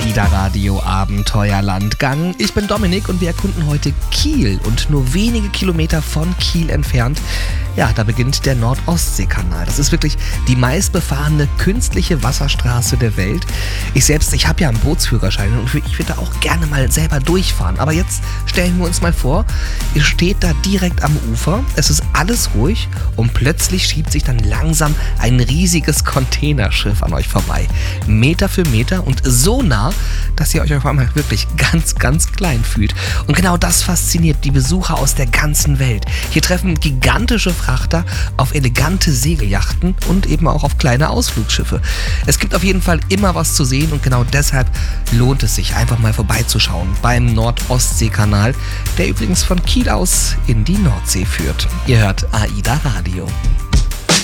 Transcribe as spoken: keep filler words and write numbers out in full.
AIDA Radio Abenteuerlandgang. Ich bin Dominik und wir erkunden heute Kiel und nur wenige Kilometer von Kiel entfernt, ja, da beginnt der Nord-Ostsee-Kanal. Das ist wirklich die meistbefahrene künstliche Wasserstraße der Welt. Ich selbst, ich habe ja einen Bootsführerschein und ich würde da auch gerne mal selber durchfahren. Aber jetzt stellen wir uns mal vor, ihr steht da direkt am Ufer, es ist alles ruhig und plötzlich schiebt sich dann langsam ein riesiges Containerschiff an euch vorbei. Meter für Meter und so nah, dass ihr euch auf einmal wirklich ganz, ganz klein fühlt. Und genau das fasziniert die Besucher aus der ganzen Welt. Hier treffen gigantische Frachter auf elegante Segelyachten und eben auch auf kleine Ausflugsschiffe. Es gibt auf jeden Fall immer was zu sehen und genau deshalb lohnt es sich, einfach mal vorbeizuschauen beim Nord-Ostsee-Kanal, der übrigens von Kiel aus in die Nordsee führt. Ihr hört AIDA Radio.